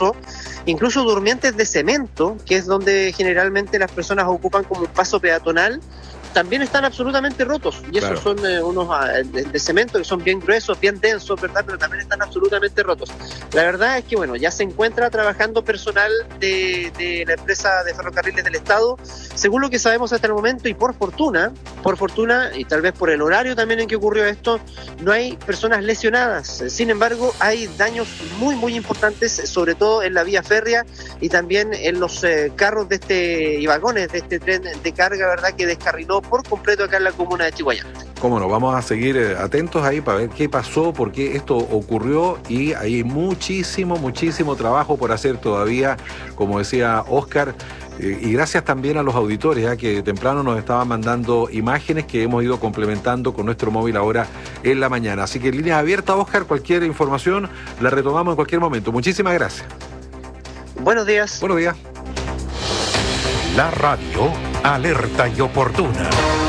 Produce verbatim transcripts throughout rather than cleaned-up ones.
incluso, incluso durmientes de cemento, que es donde generalmente las personas ocupan como un paso peatonal, también están absolutamente rotos, y esos claro. son eh, unos uh, de, de cemento que son bien gruesos, bien densos, ¿verdad? Pero también están absolutamente rotos. La verdad es que, bueno, ya se encuentra trabajando personal de, de la empresa de ferrocarriles del Estado, según lo que sabemos hasta el momento, y por fortuna, por fortuna, y tal vez por el horario también en que ocurrió esto, no hay personas lesionadas. Sin embargo, hay daños muy, muy importantes, sobre todo en la vía férrea y también en los eh, carros de este y vagones de este tren de carga, ¿verdad?, que descarriló por completo acá en la comuna de Chiguayante. Cómo no, vamos a seguir atentos ahí para ver qué pasó, por qué esto ocurrió, y hay muchísimo, muchísimo trabajo por hacer todavía, como decía Óscar, eh, y gracias también a los auditores, ¿eh? que temprano nos estaban mandando imágenes que hemos ido complementando con nuestro móvil ahora en la mañana. Así que en líneas abiertas, Óscar, cualquier información la retomamos en cualquier momento. Muchísimas gracias. Buenos días. Buenos días. La radio alerta y oportuna.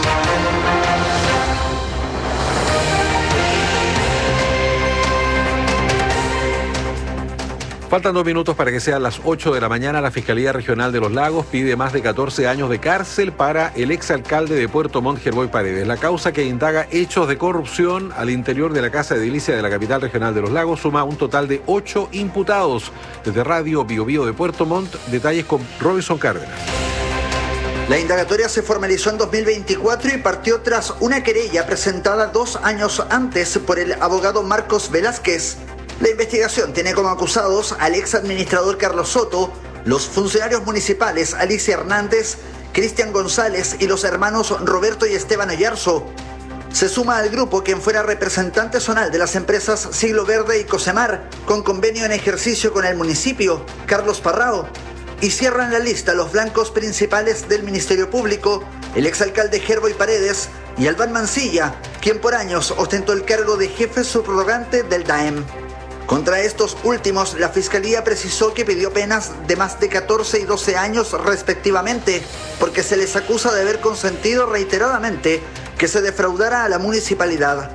Faltan dos minutos para que sean las ocho de la mañana. La Fiscalía Regional de Los Lagos pide más de catorce años de cárcel para el exalcalde de Puerto Montt, Gerboy Paredes. La causa, que indaga hechos de corrupción al interior de la Casa de Edilicia de la capital regional de Los Lagos, suma un total de ocho imputados. Desde Radio Bio Bio de Puerto Montt, detalles con Robinson Cárdenas. La indagatoria se formalizó en dos mil veinticuatro y partió tras una querella presentada dos años antes por el abogado Marcos Velázquez. La investigación tiene como acusados al ex administrador Carlos Soto, los funcionarios municipales Alicia Hernández, Cristian González y los hermanos Roberto y Esteban Oyarzo. Se suma al grupo quien fuera representante zonal de las empresas Siglo Verde y Cosemar, con convenio en ejercicio con el municipio, Carlos Parrao. Y cierran la lista los blancos principales del Ministerio Público, el exalcalde Gerboy Paredes y Albán Mancilla, quien por años ostentó el cargo de jefe subrogante del D A E M. Contra estos últimos, la Fiscalía precisó que pidió penas de más de catorce y doce años respectivamente, porque se les acusa de haber consentido reiteradamente que se defraudara a la municipalidad.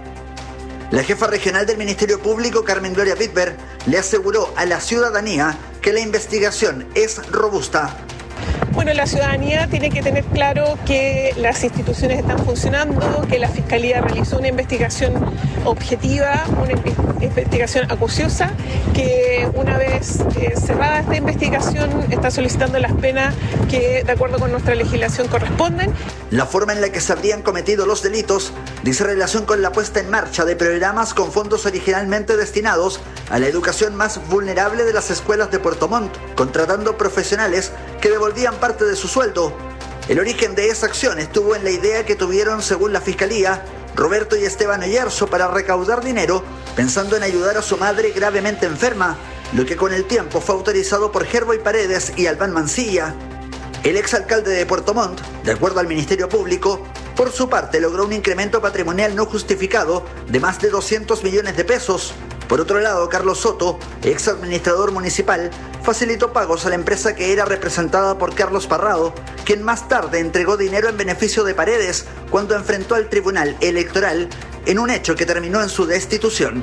La jefa regional del Ministerio Público, Carmen Gloria Bitber, le aseguró a la ciudadanía que la investigación es robusta. Bueno, la ciudadanía tiene que tener claro que las instituciones están funcionando, que la Fiscalía realizó una investigación objetiva, una investigación acuciosa, que una vez eh, cerrada esta investigación está solicitando las penas que de acuerdo con nuestra legislación corresponden. La forma en la que se habrían cometido los delitos dice relación con la puesta en marcha de programas con fondos originalmente destinados a la educación más vulnerable de las escuelas de Puerto Montt, contratando profesionales que devolvían parte de su sueldo. El origen de esa acción estuvo en la idea que tuvieron, según la Fiscalía, Roberto y Esteban Oyarzo para recaudar dinero pensando en ayudar a su madre gravemente enferma, lo que con el tiempo fue autorizado por Gerboy Paredes y Albán Mancilla. El exalcalde de Puerto Montt, de acuerdo al Ministerio Público, por su parte logró un incremento patrimonial no justificado de más de doscientos millones de pesos. Por otro lado, Carlos Soto, ex administrador municipal, facilitó pagos a la empresa que era representada por Carlos Parrao, quien más tarde entregó dinero en beneficio de Paredes cuando enfrentó al Tribunal Electoral en un hecho que terminó en su destitución.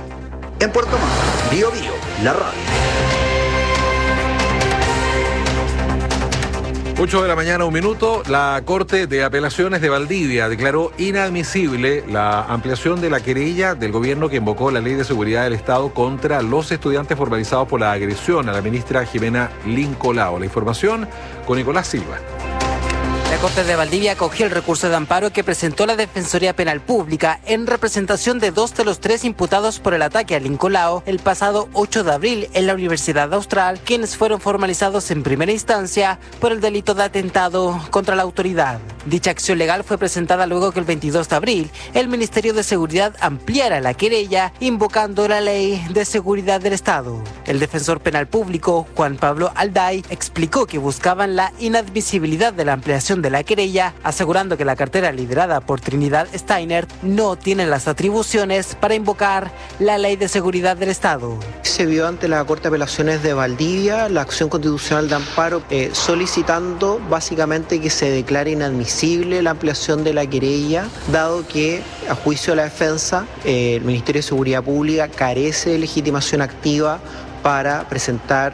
En Puerto Montt, Bio Bio, la radio. ocho de la mañana, un minuto. La Corte de Apelaciones de Valdivia declaró inadmisible la ampliación de la querella del gobierno que invocó la Ley de Seguridad del Estado contra los estudiantes formalizados por la agresión a la ministra Jimena Lincolao. La información con Nicolás Silva. La Corte de Valdivia acogió el recurso de amparo que presentó la Defensoría Penal Pública en representación de dos de los tres imputados por el ataque a Lincolao el pasado ocho de abril en la Universidad Austral, quienes fueron formalizados en primera instancia por el delito de atentado contra la autoridad. Dicha acción legal fue presentada luego que el veintidós de abril el Ministerio de Seguridad ampliara la querella invocando la Ley de Seguridad del Estado. El defensor penal público, Juan Pablo Alday, explicó que buscaban la inadmisibilidad de la ampliación de la querella, asegurando que la cartera liderada por Trinidad Steiner no tiene las atribuciones para invocar la Ley de Seguridad del Estado. Se vio ante la Corte de Apelaciones de Valdivia la acción constitucional de amparo eh, solicitando básicamente que se declare inadmisible la ampliación de la querella, dado que a juicio de la defensa eh, el Ministerio de Seguridad Pública carece de legitimación activa para presentar